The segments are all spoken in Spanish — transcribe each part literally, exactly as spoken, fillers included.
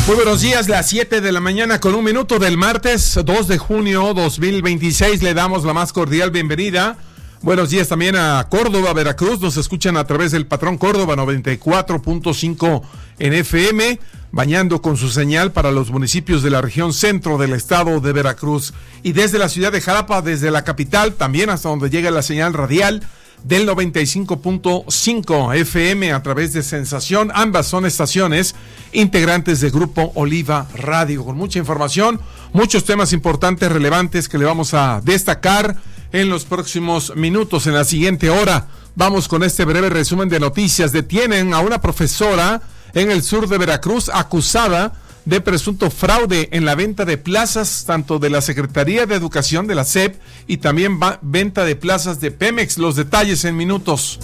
Muy buenos días, las siete de la mañana con un minuto del martes dos de junio dos mil veintiséis. Le damos la más cordial bienvenida. Buenos días también a Córdoba, Veracruz. Nos escuchan a través del Patrón Córdoba noventa y cuatro punto cinco en F M, bañando con su señal para los municipios de la región centro del estado de Veracruz. Y desde la ciudad de Jalapa, desde la capital, también hasta donde llega la señal radial del noventa y cinco punto cinco F M a través de Sensación. Ambas son estaciones integrantes de Grupo Oliva Radio, con mucha información, muchos temas importantes, relevantes que le vamos a destacar en los próximos minutos. En la siguiente hora vamos con este breve resumen de noticias. Detienen a una profesora en el sur de Veracruz acusada de presunto fraude en la venta de plazas, tanto de la Secretaría de Educación de la S E P y también va- venta de plazas de Pemex. Los detalles en minutos.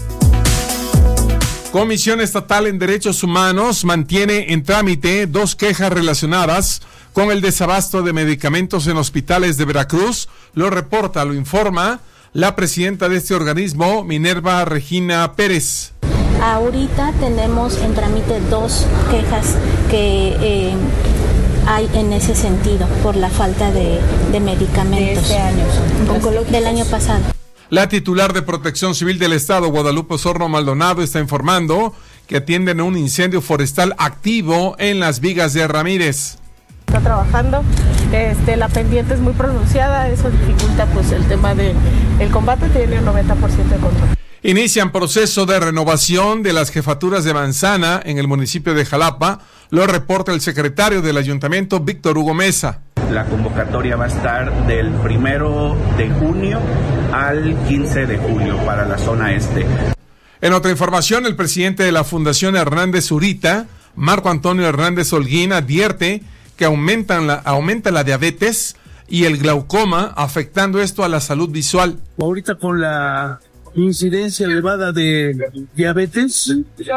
Comisión Estatal en Derechos Humanos mantiene en trámite dos quejas relacionadas con el desabasto de medicamentos en hospitales de Veracruz. Lo reporta, lo informa la presidenta de este organismo, Minerva Regina Pérez. Ahorita tenemos en trámite dos quejas que eh, hay en ese sentido por la falta de, de medicamentos. De este año. Oncológicos. Del año pasado. La titular de Protección Civil del Estado, Guadalupe Osorno Maldonado, está informando que atienden a un incendio forestal activo en las Vigas de Ramírez. Está trabajando, este, la pendiente es muy pronunciada, eso dificulta pues el tema de el combate, tiene un noventa por ciento de control. Inician proceso de renovación de las jefaturas de manzana en el municipio de Jalapa, lo reporta el secretario del ayuntamiento, Víctor Hugo Mesa. La convocatoria va a estar del primero de junio al quince de julio para la zona este. En otra información, el presidente de la Fundación Hernández Zurita, Marco Antonio Hernández Holguín, advierte que aumentan la, aumenta la diabetes y el glaucoma, afectando esto a la salud visual. Ahorita con la incidencia elevada de diabetes,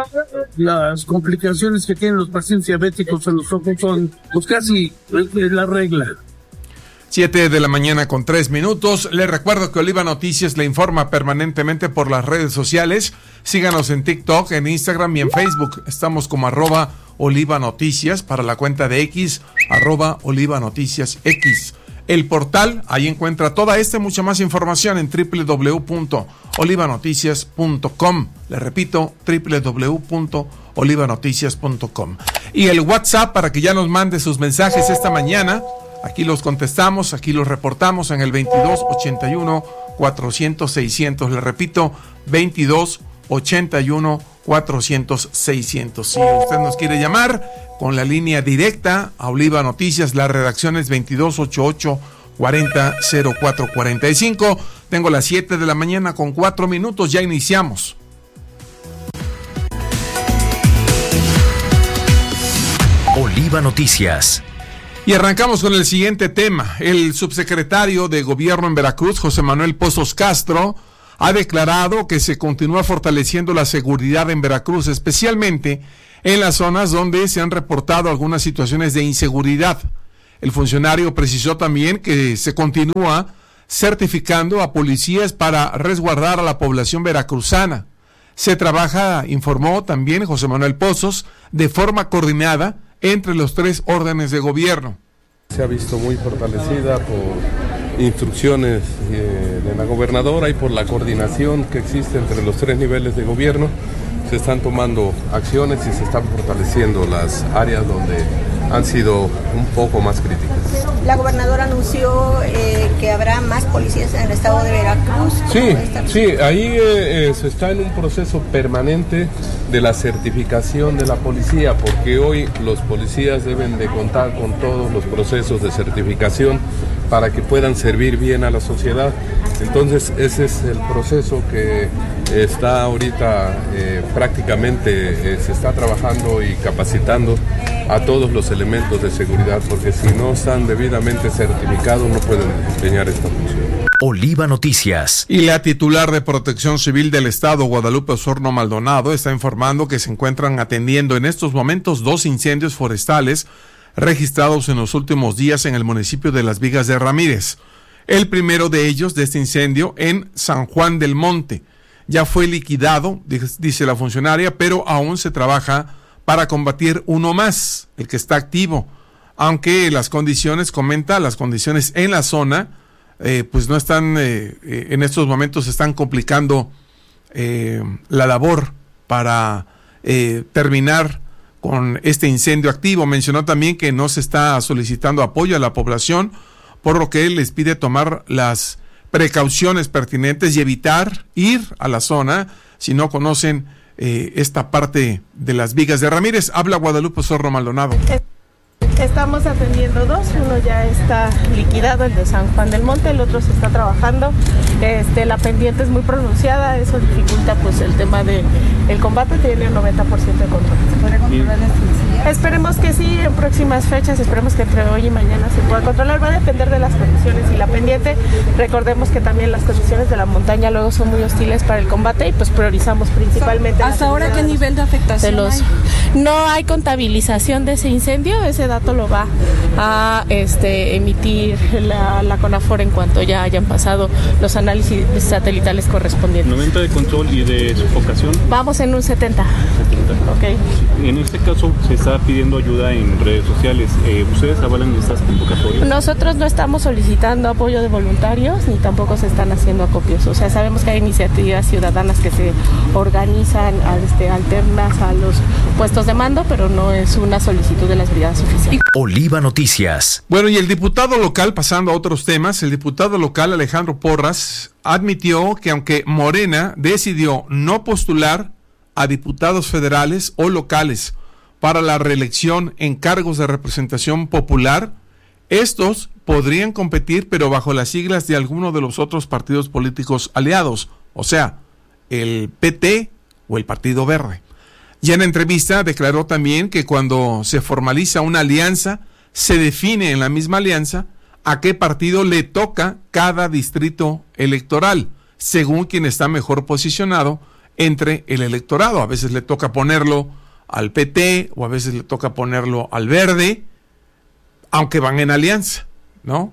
las complicaciones que tienen los pacientes diabéticos en los ojos son pues casi la regla. Siete de la mañana con tres minutos. Les recuerdo que Oliva Noticias le informa permanentemente por las redes sociales. Síganos en TikTok, en Instagram y en Facebook. Estamos como arroba Oliva Noticias, para la cuenta de X, arroba Oliva Noticias X. El portal, ahí encuentra toda esta y mucha más información en doble u doble u doble u punto oliva noticias punto com. Le repito, doble u doble u doble u punto oliva noticias punto com. Y el WhatsApp para que ya nos mande sus mensajes esta mañana. Aquí los contestamos, aquí los reportamos en el veintidós ochenta y uno cuatrocientos seiscientos. Le repito, veintidós ochenta y uno cuatrocientos seiscientos. Si usted nos quiere llamar con la línea directa a Oliva Noticias, la redacción es veintidós ochenta y ocho cuarenta cero cuatro cuarenta y cinco. Tengo las siete de la mañana con cuatro minutos, ya iniciamos. Oliva Noticias. Y arrancamos con el siguiente tema. El subsecretario de Gobierno en Veracruz, José Manuel Pozos Castro, ha declarado que se continúa fortaleciendo la seguridad en Veracruz, especialmente en las zonas donde se han reportado algunas situaciones de inseguridad. El funcionario precisó también que se continúa certificando a policías para resguardar a la población veracruzana. Se trabaja, informó también José Manuel Pozos, de forma coordinada entre los tres órdenes de gobierno. Se ha visto muy fortalecida por instrucciones eh, de la gobernadora y por la coordinación que existe entre los tres niveles de gobierno. Se están tomando acciones y se están fortaleciendo las áreas donde han sido un poco más críticas. La gobernadora anunció eh, que habrá más policías en el estado de Veracruz. Sí, sí, ahí eh, eh, se está en un proceso permanente de la certificación de la policía, porque hoy los policías deben de contar con todos los procesos de certificación para que puedan servir bien a la sociedad. Entonces ese es el proceso que está ahorita eh, prácticamente eh, se está trabajando y capacitando a todos los elementos de seguridad, porque si no están debidamente certificados no pueden desempeñar esta función. Oliva Noticias. Y la titular de Protección Civil del Estado, Guadalupe Osorno Maldonado, está informando que se encuentran atendiendo en estos momentos dos incendios forestales registrados en los últimos días en el municipio de Las Vigas de Ramírez. El primero de ellos, de este incendio, en San Juan del Monte. Ya fue liquidado, dice la funcionaria, pero aún se trabaja para combatir uno más, el que está activo, aunque las condiciones, comenta, las condiciones en la zona, eh, pues no están, eh, eh, en estos momentos están complicando eh, la labor para eh, terminar con este incendio activo. Mencionó también que no se está solicitando apoyo a la población, por lo que les pide tomar las precauciones pertinentes y evitar ir a la zona si no conocen eh, esta parte de las vigas de Ramírez. Habla Guadalupe Zorro Maldonado. Estamos atendiendo dos, uno ya está liquidado, el de San Juan del Monte, el otro se está trabajando. Este, la pendiente es muy pronunciada, eso dificulta pues el tema de el combate, tiene un noventa por ciento de control. ¿Se puede controlar este? Esperemos que sí, en próximas fechas, esperemos que entre hoy y mañana se pueda controlar, va a depender de las condiciones y la pendiente. Recordemos que también las condiciones de la montaña luego son muy hostiles para el combate y pues priorizamos principalmente. ¿Hasta ahora qué nivel de afectación de los... hay? No hay contabilización de ese incendio, ese dato lo va a este, emitir la, la CONAFOR en cuanto ya hayan pasado los análisis satelitales correspondientes. noventa de control y de sofocación. Vamos en un setenta. setenta. Okay. En este caso se está pidiendo ayuda en redes sociales. Eh, ¿Ustedes avalan estas convocatorias? Nosotros no estamos solicitando apoyo de voluntarios ni tampoco se están haciendo acopios. O sea, sabemos que hay iniciativas ciudadanas que se organizan este, alternas a los puestos de mando, pero no es una solicitud de las brigadas oficiales. Oliva Noticias. Bueno, y el diputado local, pasando a otros temas, el diputado local Alejandro Porras admitió que aunque Morena decidió no postular a diputados federales o locales para la reelección en cargos de representación popular, estos podrían competir, pero bajo las siglas de alguno de los otros partidos políticos aliados, o sea, el P T o el Partido Verde. Y en entrevista declaró también que cuando se formaliza una alianza, se define en la misma alianza a qué partido le toca cada distrito electoral, según quien está mejor posicionado entre el electorado. A veces le toca ponerlo al P T o a veces le toca ponerlo al Verde, aunque van en alianza, ¿no?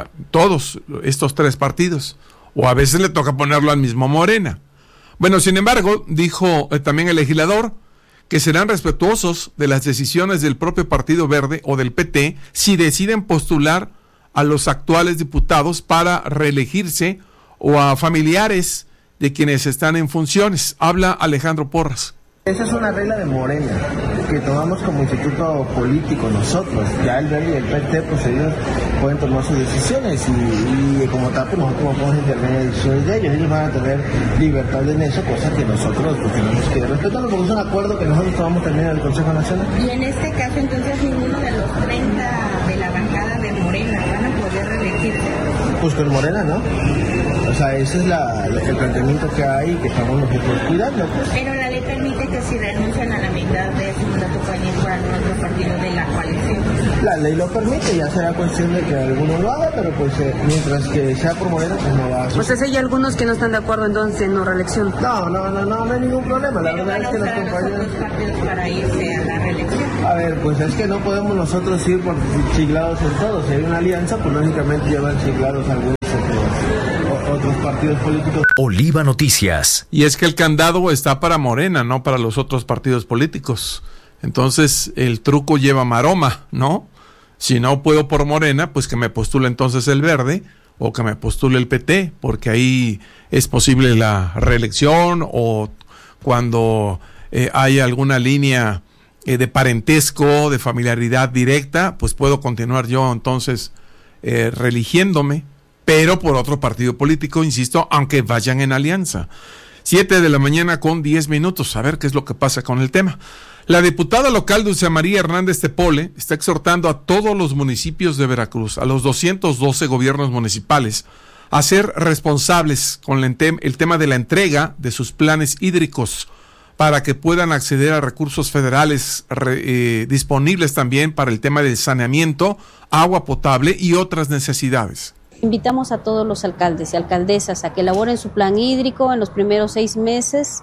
Todos estos tres partidos. O a veces le toca ponerlo al mismo Morena. Bueno, sin embargo, dijo eh, también el legislador que serán respetuosos de las decisiones del propio Partido Verde o del P T si deciden postular a los actuales diputados para reelegirse o a familiares de quienes están en funciones. Habla Alejandro Porras. Esa es una regla de Morena, que tomamos como instituto político nosotros. Ya el Verde y el P T, pues ellos pueden tomar sus decisiones y, y como tal, pues nosotros no podemos intervenir en las decisiones de ellos. Ellos van a tener libertad en eso, cosa que nosotros pues, tenemos que respetarlo, porque es un acuerdo que nosotros tomamos también en el Consejo Nacional. Y en este caso, entonces, ninguno de los treinta de la bancada de Morena van a poder reelegirse. Pues con Morena, ¿no? O sea, ese es la, el planteamiento que hay y que estamos nosotros cuidando. Pues. Pero la ley permite que si renuncian a la mitad de su mandato pueden ir para otro partido de la coalición. La ley lo permite, ya será cuestión de que alguno lo haga, pero pues eh, mientras que sea por Morena, pues no va a suceder. Pues hay algunos que no están de acuerdo entonces en no reelección. No, no, no, no, no hay ningún problema. La pero verdad es que los compañeros... los partidos para irse a la reelección. A ver, pues es que no podemos nosotros ir por siglados en todos. Si hay una alianza, pues lógicamente llevan siglados algunos otros, otros partidos políticos. Oliva Noticias. Y es que el candado está para Morena, no para los otros partidos políticos. Entonces el truco lleva maroma, ¿no? Si no puedo por Morena, pues que me postule entonces el Verde o que me postule el P T, porque ahí es posible la reelección o cuando eh, hay alguna línea eh, de parentesco, de familiaridad directa, pues puedo continuar yo entonces eh, reeligiéndome, pero por otro partido político, insisto, aunque vayan en alianza. Siete de la mañana con diez minutos, a ver qué es lo que pasa con el tema. La diputada local Dulce María Hernández Tepole está exhortando a todos los municipios de Veracruz, a los doscientos doce gobiernos municipales, a ser responsables con el tema de la entrega de sus planes hídricos para que puedan acceder a recursos federales eh, disponibles también para el tema del saneamiento, agua potable y otras necesidades. Invitamos a todos los alcaldes y alcaldesas a que elaboren su plan hídrico en los primeros seis meses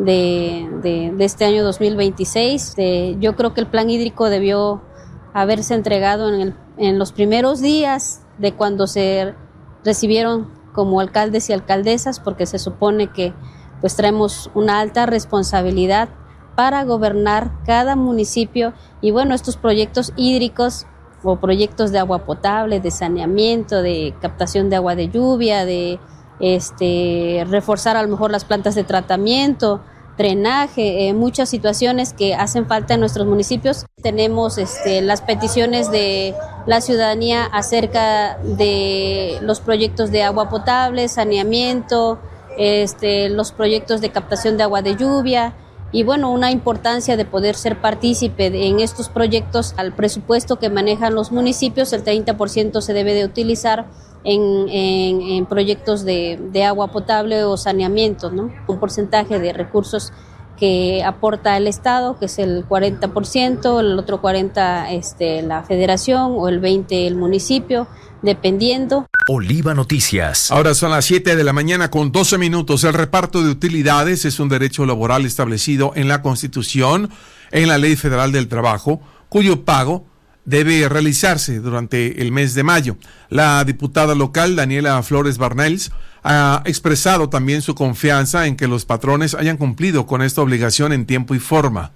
de, de, de este año dos mil veintiséis. De, yo creo que el plan hídrico debió haberse entregado en, el, en los primeros días de cuando se recibieron como alcaldes y alcaldesas, porque se supone que pues traemos una alta responsabilidad para gobernar cada municipio y bueno, estos proyectos hídricos o proyectos de agua potable, de saneamiento, de captación de agua de lluvia, de este, reforzar a lo mejor las plantas de tratamiento, drenaje, eh, muchas situaciones que hacen falta en nuestros municipios. Tenemos este, las peticiones de la ciudadanía acerca de los proyectos de agua potable, saneamiento, este, los proyectos de captación de agua de lluvia y bueno, una importancia de poder ser partícipe en estos proyectos. Al presupuesto que manejan los municipios, el treinta por ciento se debe de utilizar En, en, en proyectos de, de agua potable o saneamiento, ¿no? Un porcentaje de recursos que aporta el Estado, que es el cuarenta por ciento, el otro cuarenta por ciento este, la Federación o el veinte por ciento el municipio, dependiendo. Oliva Noticias. Ahora son las siete de la mañana con doce minutos. El reparto de utilidades es un derecho laboral establecido en la Constitución, en la Ley Federal del Trabajo, cuyo pago debe realizarse durante el mes de mayo. La diputada local, Daniela Flores Barnels, ha expresado también su confianza en que los patrones hayan cumplido con esta obligación en tiempo y forma.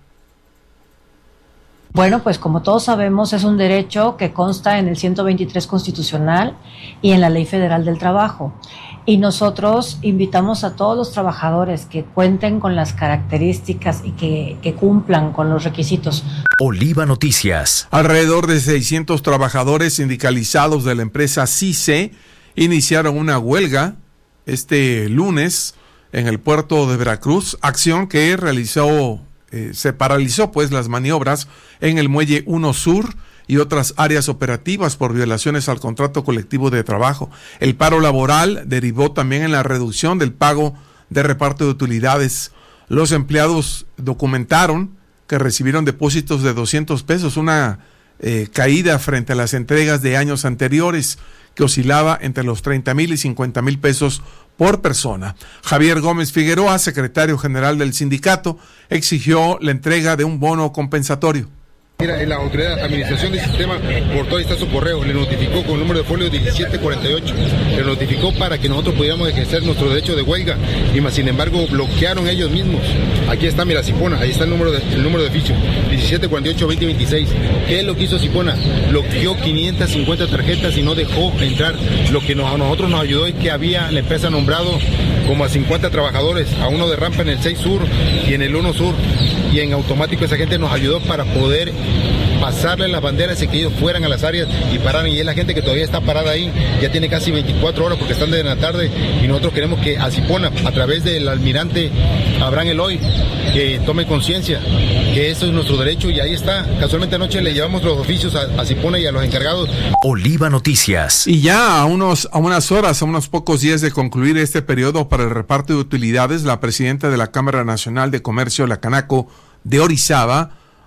Bueno, pues como todos sabemos, es un derecho que consta en el ciento veintitrés constitucional y en la Ley Federal del Trabajo. Y nosotros invitamos a todos los trabajadores que cuenten con las características y que, que cumplan con los requisitos. Oliva Noticias. Alrededor de seiscientos trabajadores sindicalizados de la empresa CICE iniciaron una huelga este lunes en el puerto de Veracruz, acción que realizó, eh, se paralizó pues las maniobras en el Muelle uno Sur y otras áreas operativas por violaciones al contrato colectivo de trabajo. El paro laboral derivó también en la reducción del pago de reparto de utilidades. Los empleados documentaron que recibieron depósitos de doscientos pesos, una eh, caída frente a las entregas de años anteriores, que oscilaba entre los treinta mil y cincuenta mil pesos por persona. Javier Gómez Figueroa, secretario general del sindicato, exigió la entrega de un bono compensatorio. Mira, en la autoridad de administración del sistema portó, ahí está su correo, le notificó con el número de folio diecisiete cuarenta y ocho, le notificó para que nosotros pudiéramos ejercer nuestro derecho de huelga, y más sin embargo bloquearon ellos mismos. Aquí está, mira, Cipona, ahí está el número de, el número de oficio, diecisiete cuarenta y ocho veinte veintiséis. ¿Qué es lo que hizo Cipona? Bloqueó quinientas cincuenta tarjetas y no dejó entrar. Lo que nos, a nosotros nos ayudó es que había la empresa nombrado como a cincuenta trabajadores, a uno de rampa en el seis Sur y en el uno Sur, y en automático esa gente nos ayudó para poder pasarle las banderas y que ellos fueran a las áreas y pararan, y es la gente que todavía está parada ahí, ya tiene casi veinticuatro horas porque están de la tarde, y nosotros queremos que a Cipona, a través del almirante Abraham Eloy, que tome conciencia que eso es nuestro derecho, y ahí está. Casualmente anoche le llevamos los oficios a, a Cipona y a los encargados. Oliva Noticias. Y ya a unos a unas horas, a unos pocos días de concluir este periodo para el reparto de utilidades, la presidenta de la Cámara Nacional de Comercio, la Canaco de Orizaba,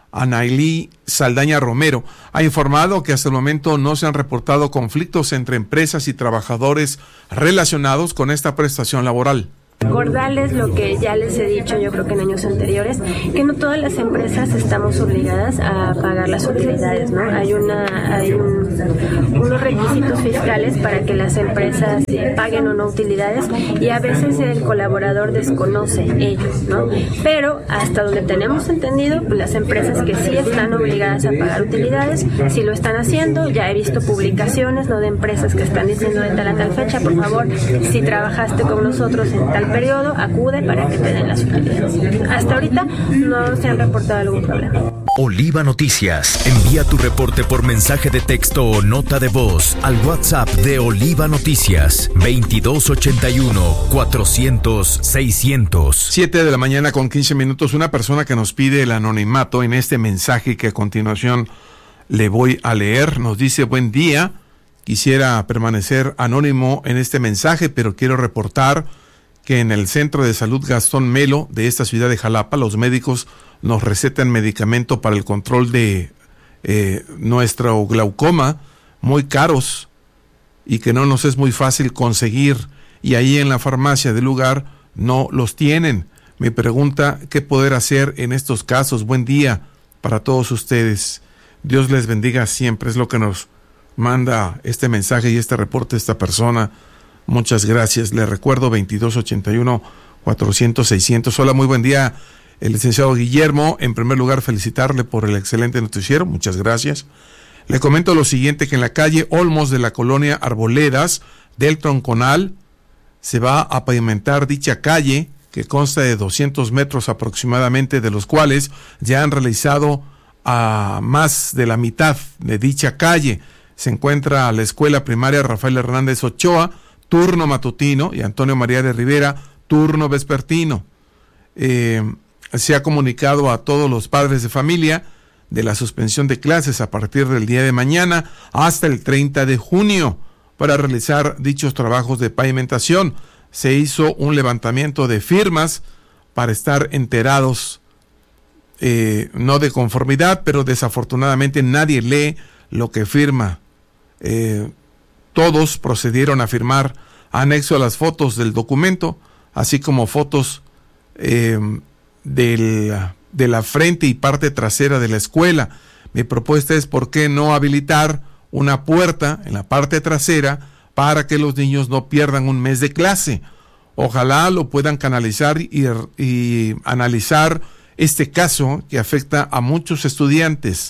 Anailí Saldaña Romero, ha informado que hasta el momento no se han reportado conflictos entre empresas y trabajadores relacionados con esta prestación laboral. Recordarles lo que ya les he dicho, yo creo que en años anteriores, que no todas las empresas estamos obligadas a pagar las utilidades, ¿no? Hay una hay un, unos requisitos fiscales para que las empresas eh, paguen o no utilidades, y a veces el colaborador desconoce ello, ¿no? Pero hasta donde tenemos entendido, pues las empresas que sí están obligadas a pagar utilidades, sí lo están haciendo. Ya he visto publicaciones, ¿no?, de empresas que están diciendo de tal a tal fecha, por favor, si trabajaste con nosotros en tal periodo, acude para que te den las utilidades. Hasta ahorita no se han reportado algún problema. Oliva Noticias. Envía tu reporte por mensaje de texto o nota de voz al WhatsApp de Oliva Noticias veintidós ochenta y uno cuatrocientos seiscientos. siete de la mañana con quince minutos. Una persona que nos pide el anonimato en este mensaje que a continuación le voy a leer nos dice: buen día, quisiera permanecer anónimo en este mensaje, pero quiero reportar que en el Centro de Salud Gastón Melo de esta ciudad de Jalapa, los médicos nos recetan medicamento para el control de eh, nuestro glaucoma, muy caros y que no nos es muy fácil conseguir, y ahí en la farmacia del lugar no los tienen. Me pregunta qué poder hacer en estos casos. Buen día para todos ustedes. Dios les bendiga siempre. Es lo que nos manda este mensaje y este reporte esta persona. Muchas gracias. Le recuerdo veintidós ochenta y uno cuatrocientos seiscientos. Hola, muy buen día. El licenciado Guillermo, en primer lugar, felicitarle por el excelente noticiero, muchas gracias. Le comento lo siguiente, que en la calle Olmos de la colonia Arboledas del Tronconal se va a pavimentar dicha calle, que consta de doscientos metros aproximadamente, de los cuales ya han realizado a más de la mitad de dicha calle. Se encuentra la escuela primaria Rafael Hernández Ochoa, turno matutino, y Antonio María de Rivera, turno vespertino. Eh, se ha comunicado a todos los padres de familia de la suspensión de clases a partir del día de mañana hasta el treinta de junio para realizar dichos trabajos de pavimentación. Se hizo un levantamiento de firmas para estar enterados, eh, no de conformidad, pero desafortunadamente nadie lee lo que firma. Eh, todos procedieron a firmar anexo a las fotos del documento, así como fotos eh, del, de la frente y parte trasera de la escuela. Mi propuesta es por qué no habilitar una puerta en la parte trasera para que los niños no pierdan un mes de clase. Ojalá lo puedan canalizar y, y analizar este caso que afecta a muchos estudiantes,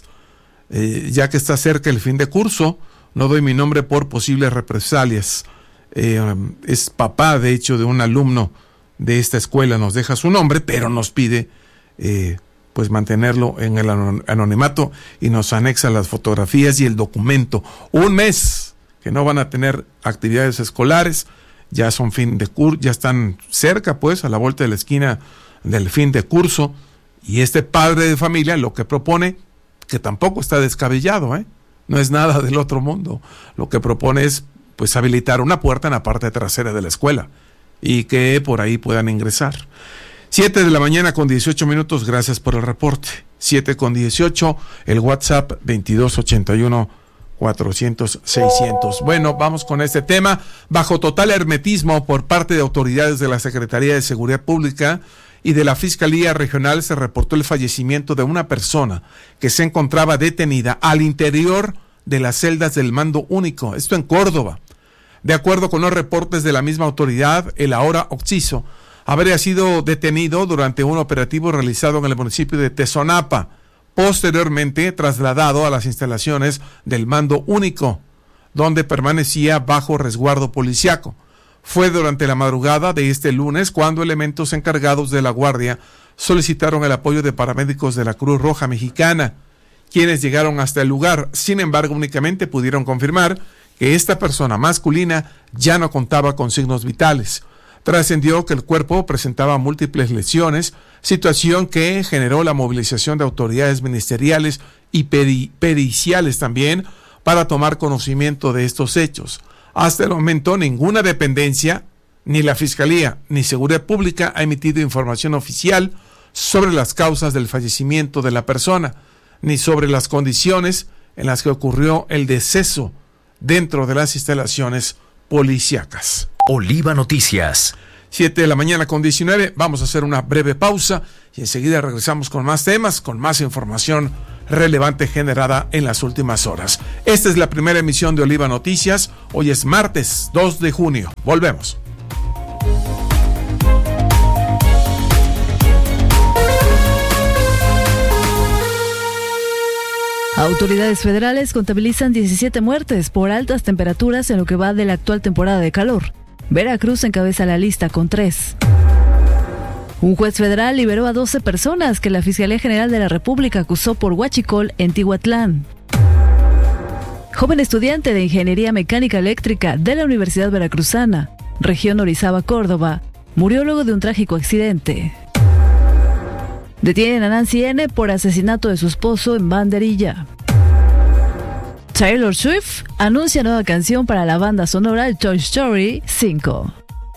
eh, ya que está cerca el fin de curso. No doy mi nombre por posibles represalias. Eh, es papá, de hecho, de un alumno de esta escuela, nos deja su nombre, pero nos pide eh, pues mantenerlo en el anonimato y nos anexa las fotografías y el documento. Un mes que no van a tener actividades escolares, ya son fin de curso, ya están cerca, pues, a la vuelta de la esquina del fin de curso, y este padre de familia lo que propone, que tampoco está descabellado, ¿eh? No es nada del otro mundo, lo que propone es pues habilitar una puerta en la parte trasera de la escuela y que por ahí puedan ingresar. Siete de la mañana con dieciocho minutos, gracias por el reporte. Siete con dieciocho, el WhatsApp veintidós ochenta y uno cuatrocientos seiscientos. Bueno, vamos con este tema. Bajo total hermetismo por parte de autoridades de la Secretaría de Seguridad Pública y de la Fiscalía Regional, se reportó el fallecimiento de una persona que se encontraba detenida al interior de las celdas del Mando Único, esto en Córdoba. De acuerdo con los reportes de la misma autoridad, el ahora occiso habría sido detenido durante un operativo realizado en el municipio de Tezonapa, posteriormente trasladado a las instalaciones del Mando Único, donde permanecía bajo resguardo policiaco. Fue durante la madrugada de este lunes cuando elementos encargados de la guardia solicitaron el apoyo de paramédicos de la Cruz Roja Mexicana, quienes llegaron hasta el lugar. Sin embargo, únicamente pudieron confirmar que esta persona masculina ya no contaba con signos vitales. Trascendió que el cuerpo presentaba múltiples lesiones, situación que generó la movilización de autoridades ministeriales y peri- periciales también para tomar conocimiento de estos hechos. Hasta el momento, ninguna dependencia, ni la Fiscalía, ni Seguridad Pública ha emitido información oficial sobre las causas del fallecimiento de la persona, ni sobre las condiciones en las que ocurrió el deceso dentro de las instalaciones policíacas. Oliva Noticias. Siete de la mañana con diecinueve, vamos a hacer una breve pausa y enseguida regresamos con más temas, con más información relevante generada en las últimas horas. Esta es la primera emisión de Oliva Noticias. Hoy es martes dos de junio. Volvemos. Autoridades federales contabilizan diecisiete muertes por altas temperaturas en lo que va de la actual temporada de calor. Veracruz encabeza la lista con tres. Un juez federal liberó a doce personas que la Fiscalía General de la República acusó por huachicol en Tihuatlán. Joven estudiante de Ingeniería Mecánica Eléctrica de la Universidad Veracruzana, región Orizaba, Córdoba, murió luego de un trágico accidente. Detienen a Nancy N. por asesinato de su esposo en Banderilla. Taylor Swift anuncia nueva canción para la banda sonora de Toy Story cinco.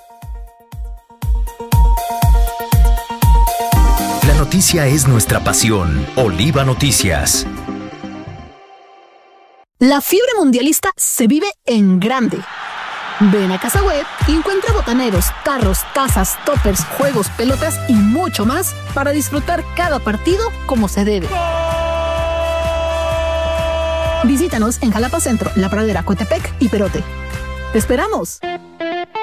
La noticia es nuestra pasión. Oliva Noticias. La fiebre mundialista se vive en grande. Ven a Casa Web y encuentra botaneros, carros, tazas, toppers, juegos, pelotas y mucho más para disfrutar cada partido como se debe. Visítanos en Jalapa Centro, La Pradera, Coatepec y Perote. ¡Te esperamos!